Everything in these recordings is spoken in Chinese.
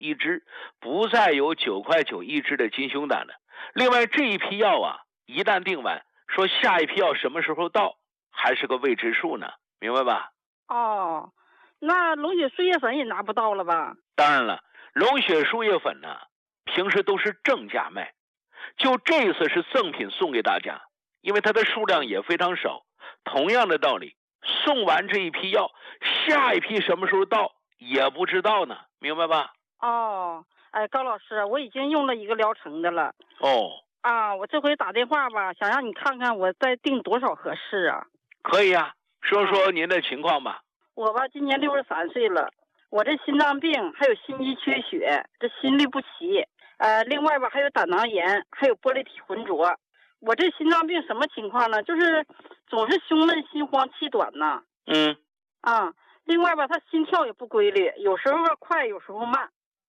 一支，不再有9.9块一支的金熊胆了。另外这一批药啊，一旦定完，说下一批药什么时候到，还是个未知数呢，明白吧？ 哦，那龙血树叶粉也拿不到了吧？ 当然了，龙血树叶粉呢，平时都是正价卖，就这一次是赠品送给大家，因为它的数量也非常少。同样的道理，送完这一批药，下一批什么时候到也不知道呢，明白吧？ 哦，哎，高老师，我已经用了1个疗程的了。 哦， 啊，我这回打电话吧，想让你看看我再定多少合适啊？ 可以啊，说说您的情况吧。 我吧，今年63岁了，我这心脏病还有心肌缺血，这心律不齐，另外吧还有胆囊炎，还有玻璃体浑浊。我这心脏病什么情况呢？就是总是胸闷、心慌、气短呐。另外吧，他心跳也不规律，有时候快，有时候慢。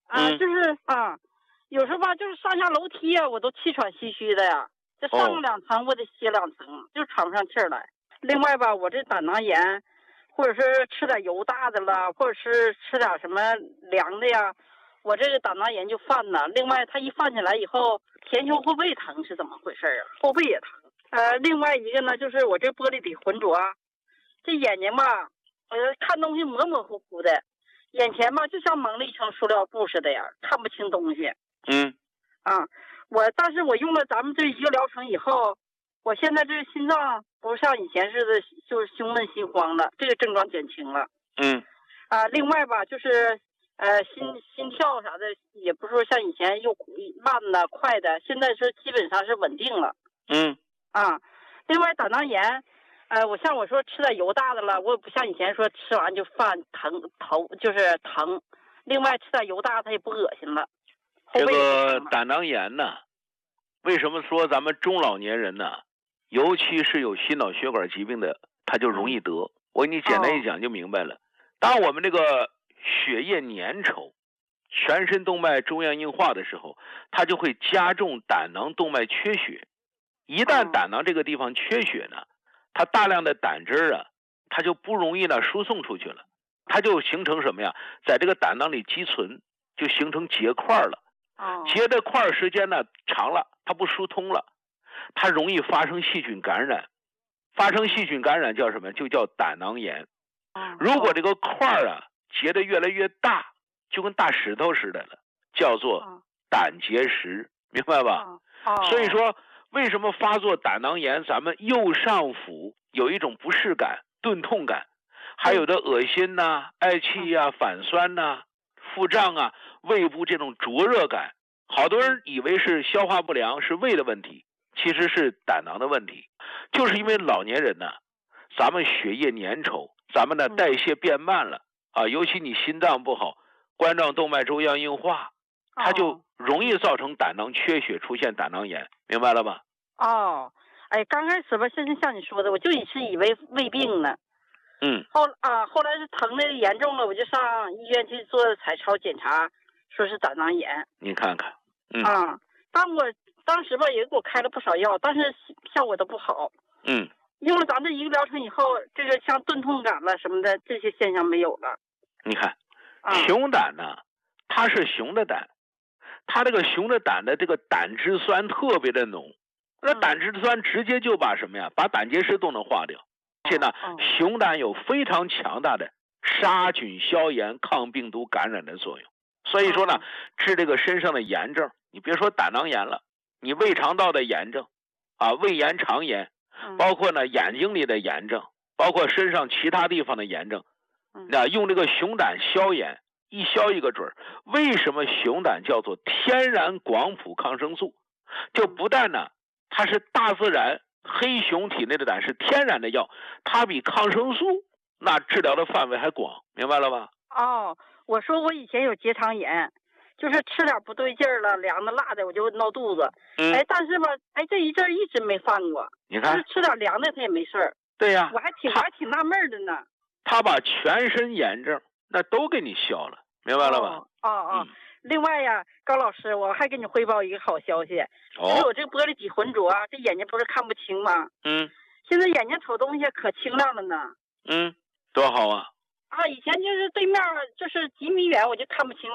有时候吧，就是上下楼梯啊，我都气喘吁吁的呀。这上个2层，我得歇2层，就喘不上气儿来。另外吧，我这胆囊炎，或者是吃点油大的了，或者是吃点什么凉的呀，我这个胆囊炎就犯了。另外，它一犯起来以后，前胸后背疼是怎么回事啊？后背也疼。另外一个呢，就是我这玻璃体浑浊，这眼睛吧，看东西模模糊糊的，眼前吧就像蒙了一层塑料布似的呀，看不清东西。但是我用了咱们这1个疗程以后，我现在这心脏不像以前似的，就是胸闷心慌了，这个症状减轻了。另外吧，就是心跳啥的，也不是说像以前又慢的快的，现在是基本上是稳定了。另外胆囊炎，我说吃点油大的了，我也不像以前说吃完就犯头就是疼。另外吃点油大，它也不恶心了。 这个胆囊炎呢，为什么说咱们中老年人呢，尤其是有心脑血管疾病的，他就容易得？我给你简单一讲就明白了。当我们这个血液粘稠，全身动脉粥样硬化的时候，它就会加重胆囊动脉缺血。一旦胆囊这个地方缺血呢，它大量的胆汁啊，它就不容易呢输送出去了，它就形成什么呀？在这个胆囊里积存，就形成结块了。结的块时间呢长了，它不疏通了，它容易发生细菌感染。发生细菌感染叫什么？就叫胆囊炎。如果这个块啊结得越来越大，就跟大石头似的了，叫做胆结石，明白吧？所以说为什么发作胆囊炎，咱们右上腹有一种不适感、钝痛感，还有的恶心呐、嗳气呀、反酸呐、腹胀啊，胃部这种灼热感，好多人以为是消化不良，是胃的问题，其实是胆囊的问题。就是因为老年人呢，咱们血液粘稠，咱们的代谢变慢了啊，尤其你心脏不好，冠状动脉粥样硬化，它就容易造成胆囊缺血，出现胆囊炎，明白了吧？ 刚开始吧，像你说的，我是以为胃病呢。后来是疼的严重了，我就上医院去做彩超检查，说是胆囊炎。 你看看， 但我当时吧也给我开了不少药，但是效果都不好。用了咱这1个疗程以后，这个像钝痛感了什么的这些现象没有了。 你看，熊胆呢，它是熊的胆，它这个熊的胆的这个胆汁酸特别的浓，那胆汁酸直接就把什么呀？把胆结石都能化掉。而且呢，熊胆有非常强大的杀菌、消炎、抗病毒感染的作用。所以说呢，治这个身上的炎症，你别说胆囊炎了，你胃肠道的炎症胃炎、肠炎，包括呢眼睛里的炎症，包括身上其他地方的炎症，用这个熊胆消炎，一消一个准儿。为什么熊胆叫做天然广谱抗生素？就不但呢，它是大自然黑熊体内的胆是天然的药，它比抗生素那治疗的范围还广，明白了吧？ 我说我以前有结肠炎，就是吃点不对劲儿了，凉的辣的我就闹肚子。但是吧，这一阵一直没犯过。 你看， 就是吃点凉的它也没事儿。 对呀， 我还挺纳闷的呢。 他把全身炎症那都给你消了，明白了吧？ 另外呀，高老师，我还给你汇报一个好消息，就是我这个玻璃体浑浊，这眼睛不是看不清吗？现在眼睛瞅东西可清亮了呢。 多好啊！ 以前就是对面就是几米远我就看不清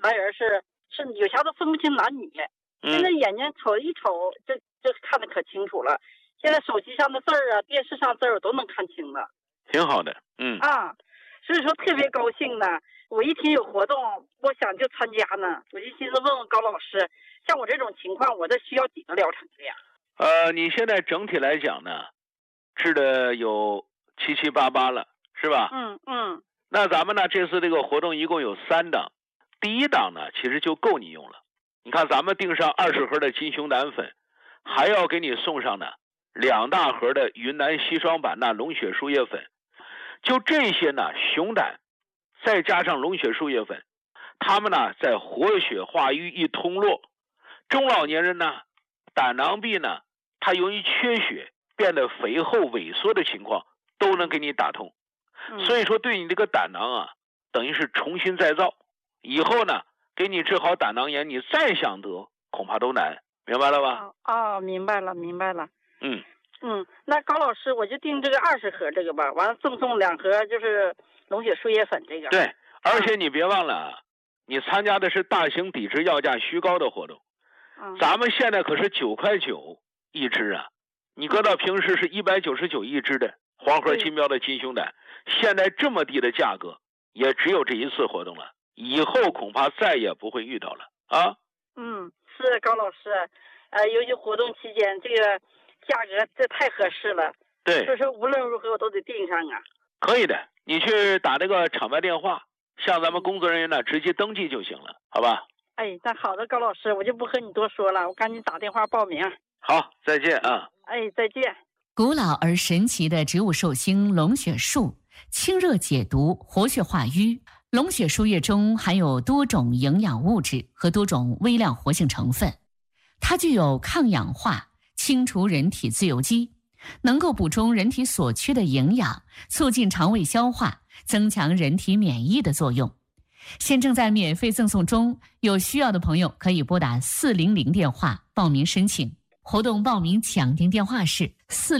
来人是有下都分不清男女。现在眼睛瞅一瞅，这看得可清楚了。现在手机上的字儿啊，电视上字儿我都能看清了， 挺好的。 所以说特别高兴呢。我一听有活动，我想就参加呢。我就寻思问问高老师，像我这种情况，我这需要几个疗程的呀？ 你现在整体来讲呢，治的有7、7、8、8了，是吧？那咱们呢，这次这个活动一共有3档，第1档呢，其实就够你用了。你看，咱们订上20盒的金熊胆粉，还要给你送上呢2大盒的云南硒霜版钠龙血树叶粉，就这些呢，熊胆再加上龙血树叶粉，它们呢在活血化瘀一通络，中老年人呢胆囊壁呢它由于缺血变得肥厚萎缩的情况都能给你打通。所以说对你这个胆囊啊等于是重新再造，以后呢给你治好胆囊炎，你再想得恐怕都难，明白了吧？ 明白了。那高老师，我就订这个20盒这个吧，完了赠送2盒就是龙血树叶粉这个。 对，而且你别忘了，你参加的是大型抵制药价虚高的活动。咱们现在可是9.9块一支啊，你搁到平时是199一支的黄河金标的金熊胆，现在这么低的价格，也只有这一次活动了，以后恐怕再也不会遇到了啊。 是高老师，尤其活动期间这个价格这太合适了。 对， 所以说无论如何我都得订上啊。 可以的，你去打这个厂外电话，向咱们工作人员呢直接登记就行了，好吧？ 那好的，高老师，我就不和你多说了，我赶紧打电话报名。 好，再见啊。 再见。 古老而神奇的植物寿星龙血树，清热解毒，活血化瘀。龙血树叶中含有多种营养物质和多种微量活性成分，它具有抗氧化、清除人体自由基，能够补充人体所缺的营养，促进肠胃消化，增强人体免疫的作用。现正在免费赠送中，有需要的朋友可以拨打400电话报名申请。活动报名抢订电话是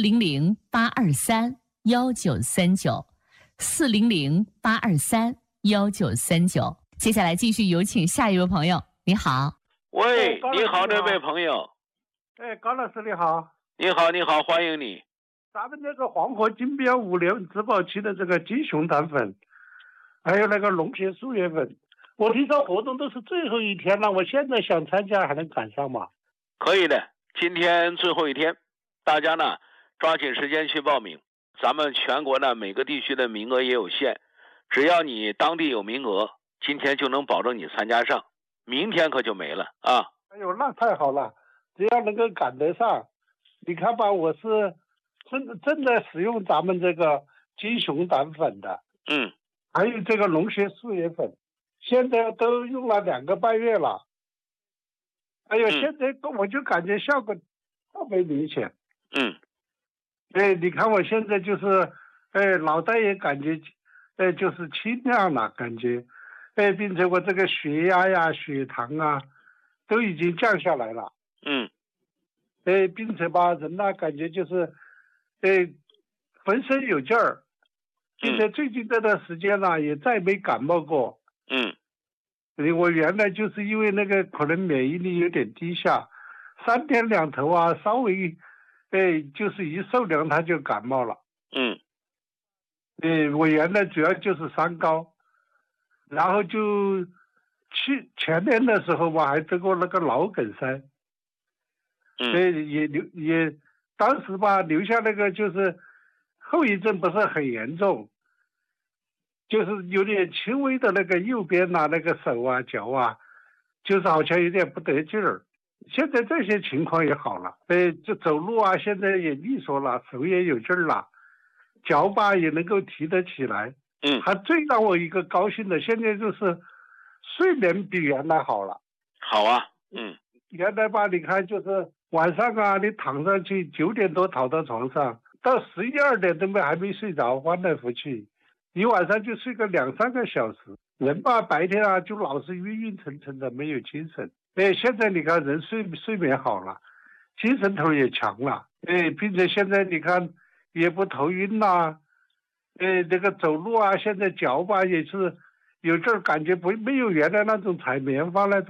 400-823-1939，400-823-1939。接下来继续有请下一位朋友。你好。 喂，你好，这位朋友。 高老师你好。 你好，欢迎你。 咱们那个黄河金标5年质保期的这个金熊胆粉，还有那个龙血树叶粉，我听说活动都是最后一天了，我现在想参加还能赶上吗？ 可以的，今天最后一天，大家呢抓紧时间去报名。咱们全国呢每个地区的名额也有限，只要你当地有名额，今天就能保证你参加上，明天可就没了啊。 那太好了，只要能够赶得上。你看吧，我是正在使用咱们这个金熊胆粉的，还有这个龙血树叶粉，现在都用了2个半月了。现在我就感觉效果特别明显。你看我现在就是，脑袋也感觉，就是清亮了，感觉，并且我这个血压呀、血糖啊，都已经降下来了。并且吧，人呢感觉就是，浑身有劲儿，并且最近这段时间呢，也再没感冒过。我原来就是因为那个可能免疫力有点低下，3天2头啊，稍微，就是一受凉他就感冒了。我原来主要就是三高，然后就前年的时候吧，还得过那个脑梗塞。也当时吧留下那个就是后遗症不是很严重，就是有点轻微的那个右边那个手啊脚啊，就是好像有点不得劲儿。现在这些情况也好了，就走路啊现在也利索了，手也有劲儿了，脚吧也能够提得起来。还最让我一个高兴的，现在就是睡眠比原来好了。 好啊。 原来吧，你看就是晚上啊，你躺上去9点多躺到床上，到11、2点都还没睡着，翻来覆去，一晚上就睡个2、3个小时。人吧白天啊就老是晕沉沉的，没有精神。现在你看人睡眠好了，精神头也强了。并且现在你看也不头晕啦。那个走路啊，现在脚吧也是有阵儿感觉没有原来那种采棉花那种。